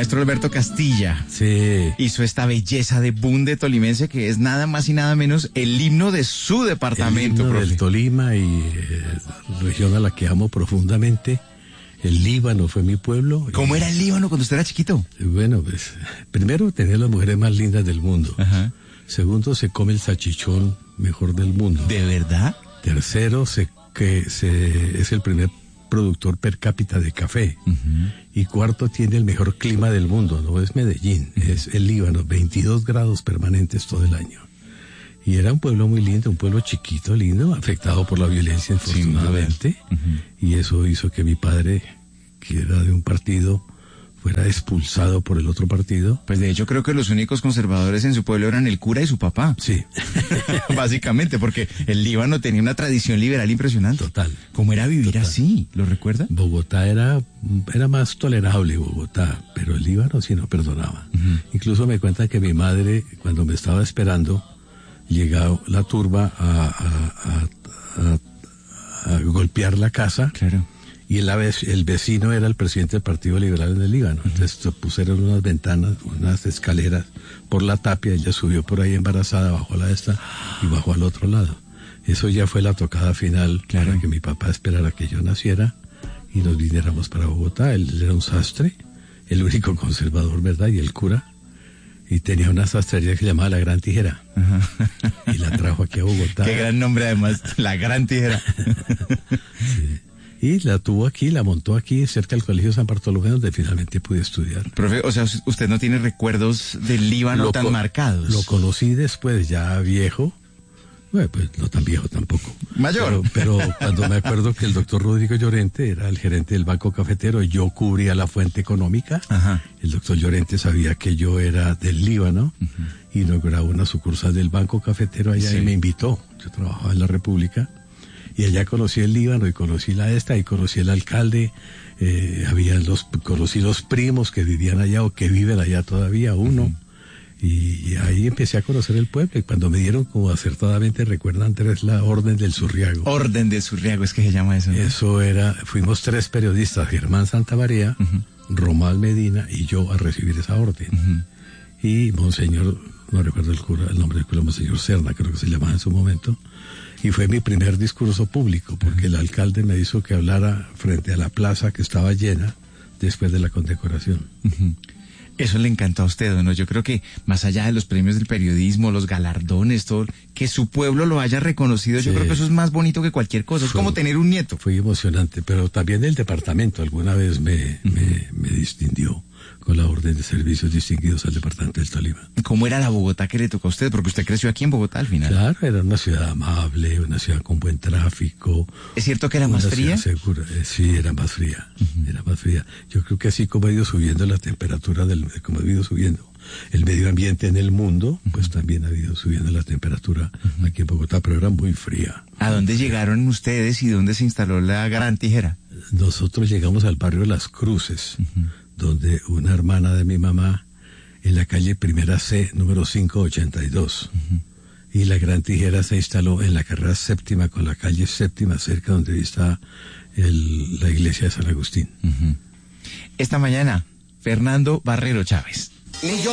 maestro Alberto Castilla. Sí. Hizo esta belleza de bunde tolimense que es nada más y nada menos el himno de su departamento, El himno profe. del Tolima y región a la que amo profundamente. El Líbano fue mi pueblo. ¿Cómo era el Líbano cuando usted era chiquito? Bueno, pues, primero, tenía las mujeres más lindas del mundo. Ajá. Segundo, se come el salchichón mejor del mundo. ¿De verdad? Tercero, es el primer productor per cápita de café. Y cuarto, tiene el mejor clima del mundo. No es Medellín, es el Líbano, 22 grados permanentes todo el año. Y era un pueblo muy lindo, un pueblo chiquito, lindo, afectado por la violencia, infortunadamente. Y eso hizo que mi padre, que era de un partido, fuera expulsado por el otro partido. Pues de hecho creo que los únicos conservadores en su pueblo eran el cura y su papá. Sí. Básicamente, porque el Líbano tenía una tradición liberal impresionante. Total. ¿Cómo era vivir Total. así? ¿Lo recuerda? Bogotá era más tolerable, Bogotá, pero el Líbano sí no perdonaba. Incluso me cuentan que mi madre, cuando me estaba esperando, llegó la turba a golpear la casa. Claro. Y el vecino era el presidente del Partido Liberal en el Líbano. Entonces pusieron unas ventanas, unas escaleras por la tapia. Ella subió por ahí embarazada, bajó a la esta y bajó al otro lado. Eso ya fue la tocada final, Claro. para que mi papá esperara que yo naciera y nos viniéramos para Bogotá. Él era un sastre, el único conservador, ¿verdad? Y el cura. Y tenía una sastrería que se llamaba La Gran Tijera. Y la trajo aquí a Bogotá. Qué gran nombre además, La Gran Tijera. Sí. Y la tuvo aquí, la montó aquí, cerca del Colegio San Bartolomé, donde finalmente pude estudiar. Profe, o sea, usted no tiene recuerdos del Líbano tan marcados. Lo conocí después, ya viejo. Bueno, pues no tan viejo tampoco. Mayor. Pero cuando me acuerdo que el doctor Rodrigo Llorente era el gerente del Banco Cafetero y yo cubría la fuente económica. Ajá. El doctor Llorente sabía que yo era del Líbano, inauguraba una sucursal del Banco Cafetero allá y me invitó. Yo trabajaba en la República. Y allá conocí el Líbano y conocí y conocí el alcalde, conocí los primos que vivían allá o que viven allá todavía, uno. Y ahí empecé a conocer el pueblo. Y cuando me dieron, como acertadamente recuerda Andrés, la Orden del Surriago. Orden de Surriago, es que se llama eso, ¿no? Eso fuimos 3 periodistas, Germán Santamaría, Romal Medina y yo, a recibir esa orden. Y Monseñor, no recuerdo el nombre del cura, Monseñor Serna, creo que se llamaba en su momento. Y fue mi primer discurso público, porque el alcalde me hizo que hablara frente a la plaza que estaba llena después de la condecoración. Eso le encantó a usted, ¿no? Yo creo que más allá de los premios del periodismo, los galardones, todo, que su pueblo lo haya reconocido, yo creo que eso es más bonito que cualquier cosa. Es como tener un nieto. Fue emocionante, pero también el departamento alguna vez me distinguió con la Orden de Servicios Distinguidos al Departamento del Tolima. ¿Cómo era la Bogotá que le tocó a usted? Porque usted creció aquí en Bogotá al final. Claro, era una ciudad amable, una ciudad con buen tráfico. ¿Es cierto que era más fría? Segura. Sí, era más fría. Era más fría. Yo creo que así como ha ido subiendo la temperatura, como ha ido subiendo el medio ambiente en el mundo, pues también ha ido subiendo la temperatura aquí en Bogotá, pero era muy fría. ¿A dónde llegaron ustedes y dónde se instaló la Gran Tijera? Nosotros llegamos al barrio Las Cruces, donde una hermana de mi mamá, en la calle Primera C, número 582. Y la Gran Tijera se instaló en la carrera séptima, con la calle séptima, cerca donde está la iglesia de San Agustín. Esta mañana, Fernando Barrero Chávez.